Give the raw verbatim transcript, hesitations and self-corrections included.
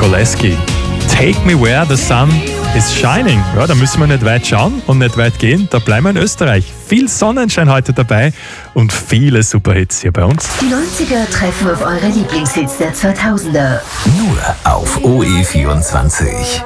Nicoleski. Take me where the sun is shining. Ja, da müssen wir nicht weit schauen und nicht weit gehen. Da bleiben wir in Österreich. Viel Sonnenschein heute dabei und viele Superhits hier bei uns. Die neunziger treffen auf eure Lieblingshits der zweitausender. Nur auf O E vierundzwanzig.